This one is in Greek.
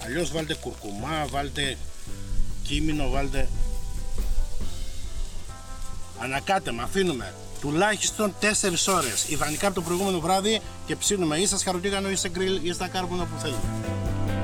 Αλλιώς βάλτε κουρκουμά, βάλτε κίμινο, βάλτε... Ανακάτεμα, αφήνουμε τουλάχιστον 4 ώρες, ιδανικά από το προηγούμενο βράδυ, και ψήνουμε ή στα σκαροτίγανο ή σε γκριλ ή στα κάρβουνα που θέλουμε.